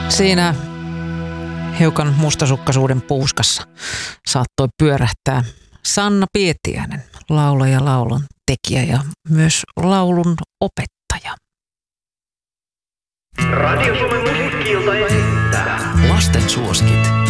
Siinä hiukan mustasukkaisuuden puuskassa saattoi pyörähtää Sanna Pietiäinen, laulaja, laulun tekijä ja myös laulun opettaja. Radio Suomen musiikki-ilta esittää Lasten suosikit.